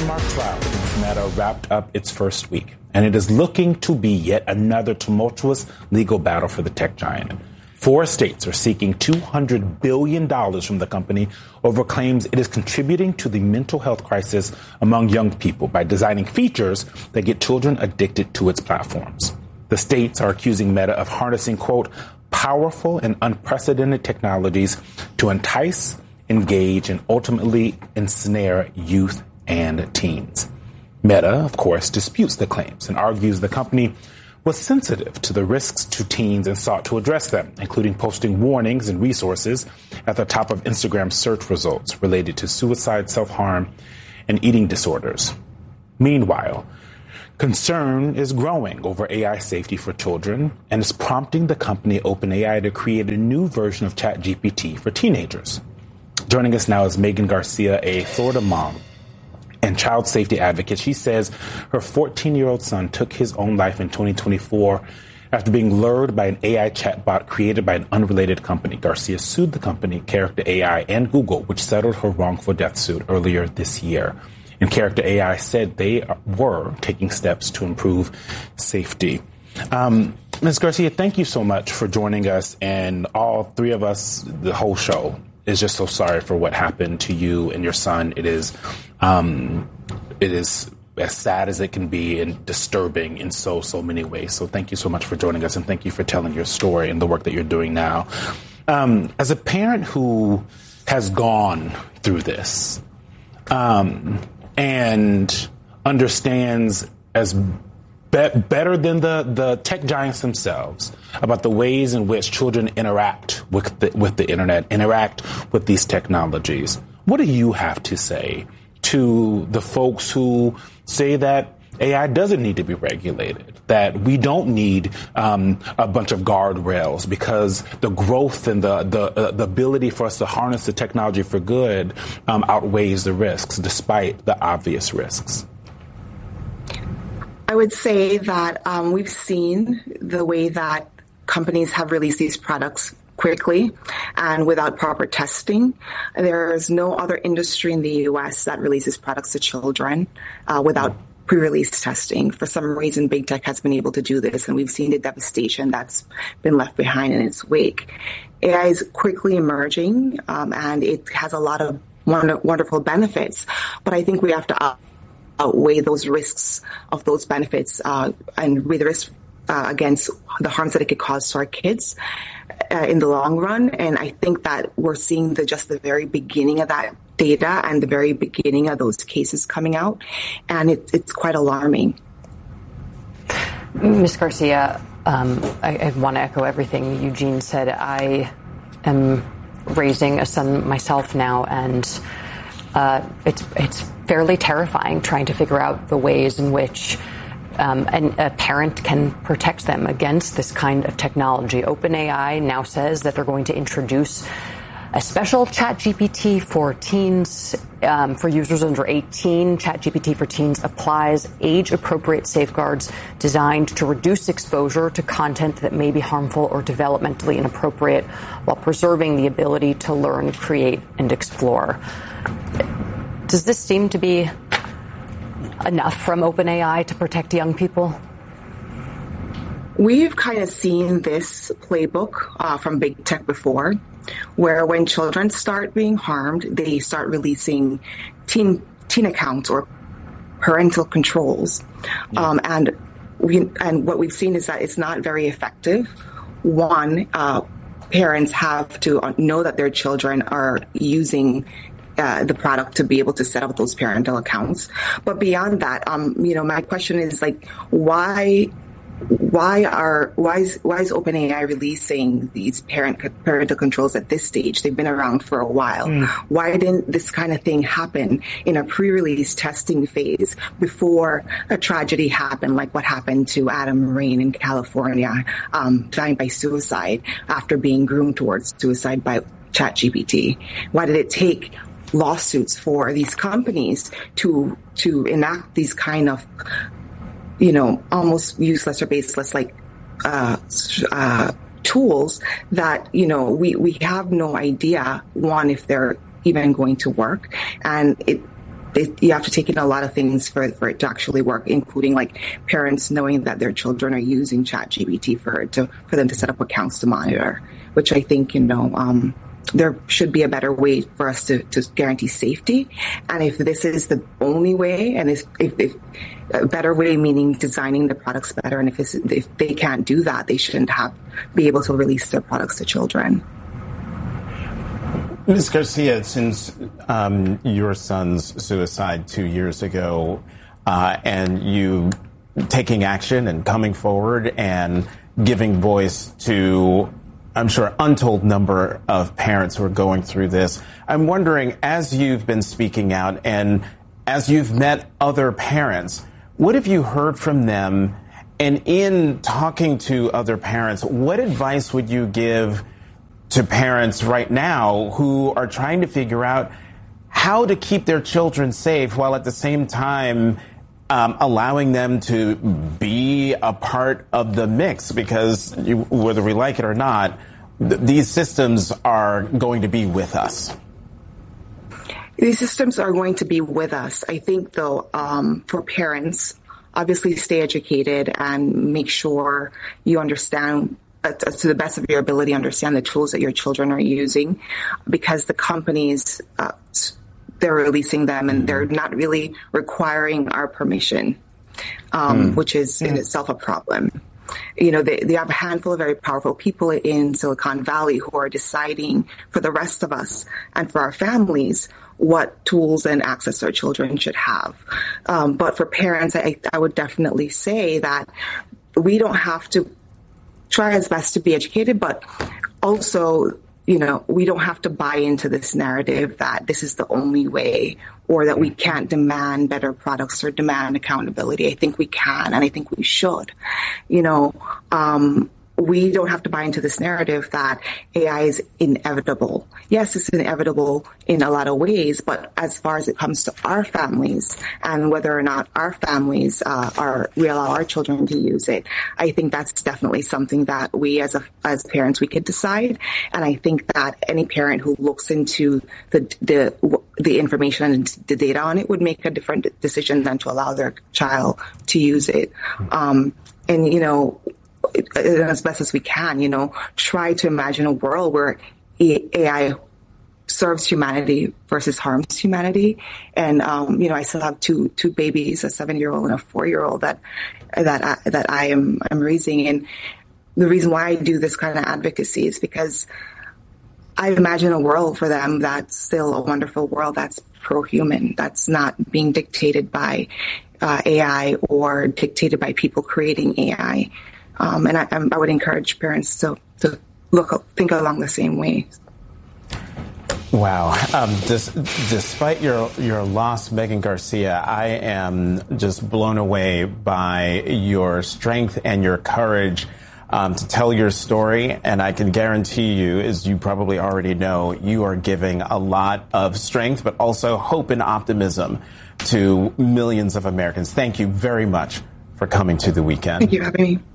landmark trial against Meta wrapped up its first week, and it is looking to be yet another tumultuous legal battle for the tech giant. 4 states are seeking $200 billion from the company over claims it is contributing to the mental health crisis among young people by designing features that get children addicted to its platforms. The states are accusing Meta of harnessing, quote, powerful and unprecedented technologies to entice, engage, and ultimately ensnare youth and teens. Meta, of course, disputes the claims and argues the company was sensitive to the risks to teens and sought to address them, including posting warnings and resources at the top of Instagram search results related to suicide, self-harm, and eating disorders. Meanwhile, concern is growing over AI safety for children and is prompting the company OpenAI to create a new version of ChatGPT for teenagers. Joining us now is Megan Garcia, a Florida mom and child safety advocate. She says her 14-year-old son took his own life in 2024 after being lured by an AI chatbot created by an unrelated company. Garcia sued the company, Character AI, and Google, which settled her wrongful death suit earlier this year. And Character AI said they were taking steps to improve safety. Ms. Garcia, thank you so much for joining us, and all three of us, the whole show, is just so sorry for what happened to you and your son. It is as sad as it can be and disturbing in so many ways. So thank you so much for joining us, and thank you for telling your story and the work that you're doing now. As a parent who has gone through this and understands as better than the tech giants themselves about the ways in which children interact with the internet, interact with these technologies, what do you have to say to the folks who say that AI doesn't need to be regulated, that we don't need a bunch of guardrails because the growth and the ability for us to harness the technology for good outweighs the risks, despite the obvious risks? I would say that we've seen the way that companies have released these products quickly and without proper testing. There is no other industry in the U.S. that releases products to children without pre-release testing. For some reason, big tech has been able to do this, and we've seen the devastation that's been left behind in its wake. AI is quickly emerging, and it has a lot of wonderful benefits, but I think we have to outweigh those risks of those benefits and weigh the risks against the harms that it could cause to our kids in the long run. And I think that we're seeing just the very beginning of that data and the very beginning of those cases coming out, and it's quite alarming. Ms. Garcia, I want to echo everything Eugene said. I am raising a son myself now, and it's fairly terrifying trying to figure out the ways in which a parent can protect them against this kind of technology. OpenAI now says that they're going to introduce a special ChatGPT for teens, for users under 18. ChatGPT for teens applies age-appropriate safeguards designed to reduce exposure to content that may be harmful or developmentally inappropriate while preserving the ability to learn, create, and explore. Does this seem to be enough from OpenAI to protect young people? We've kind of seen this playbook from big tech before, where when children start being harmed, they start releasing teen accounts or parental controls. And what we've seen is that it's not very effective. One, parents have to know that their children are using the product to be able to set up those parental accounts. But beyond that, my question is why is OpenAI releasing these parental controls at this stage? They've been around for a while. Why didn't this kind of thing happen in a pre-release testing phase before a tragedy happened, like what happened to Adam Rain in California, dying by suicide after being groomed towards suicide by ChatGPT? Why did it take lawsuits for these companies to enact these kind of almost useless or baseless tools that we have no idea, one, if they're even going to work, and you have to take in a lot of things for it to actually work, including like parents knowing that their children are using ChatGPT for them to set up accounts to monitor, which I think, there should be a better way for us to guarantee safety. And if this is the only way, and if a better way, meaning designing the products better, and if they can't do that, they shouldn't be able to release their products to children. Ms. Garcia, since your son's suicide 2 years ago, and you taking action and coming forward and giving voice to, I'm sure, untold number of parents who are going through this, I'm wondering, as you've been speaking out and as you've met other parents, what have you heard from them? And in talking to other parents, what advice would you give to parents right now who are trying to figure out how to keep their children safe while at the same time allowing them to be a part of the mix? Because whether we like it or not, these systems are going to be with us. These systems are going to be with us. I think, though, for parents, obviously stay educated and make sure you understand, to the best of your ability, understand the tools that your children are using, because the companies, they're releasing them and they're not really requiring our permission, which is in itself a problem. They have a handful of very powerful people in Silicon Valley who are deciding for the rest of us and for our families what tools and access our children should have. But for parents, I would definitely say that we don't have to try as best to be educated, but also, we don't have to buy into this narrative that this is the only way, or that we can't demand better products or demand accountability. I think we can, and I think we should. We don't have to buy into this narrative that AI is inevitable. Yes, it's inevitable in a lot of ways, but as far as it comes to our families and whether or not our families we allow our children to use it, I think that's definitely something that we as parents, we could decide. And I think that any parent who looks into the information and the data on it would make a different decision than to allow their child to use it. As best as we can, try to imagine a world where AI serves humanity versus harms humanity. And, I still have two babies, a 7-year-old and a 4-year-old that I'm raising. And the reason why I do this kind of advocacy is because I imagine a world for them that's still a wonderful world, that's pro-human, that's not being dictated by AI or dictated by people creating AI. And I would encourage parents to think along the same way. Wow. Despite your loss, Megan Garcia, I am just blown away by your strength and your courage to tell your story. And I can guarantee you, as you probably already know, you are giving a lot of strength, but also hope and optimism to millions of Americans. Thank you very much for coming to The Weekend. Thank you for having me.